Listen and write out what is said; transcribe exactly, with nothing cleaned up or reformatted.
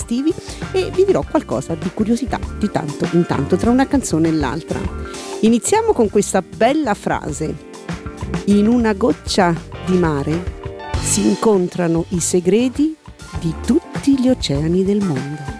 estivi e vi dirò qualcosa di curiosità di tanto in tanto tra una canzone e l'altra. Iniziamo con questa bella frase: in una goccia di mare si incontrano i segreti di tutti gli oceani del mondo.